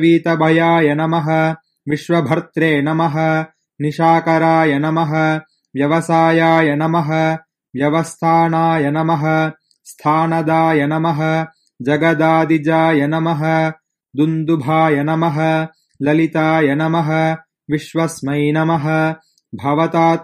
वीतभयाय नमः विश्वभर्त्रे नमः निशाकराय नमः व्यवसायाय नमः व्यवस्थानाय नमः स्थानदाय नमः जगदादिजाय नमः दुन्दुभाय नमः ललिताय नमः विश्वस्मै नमः भवतात्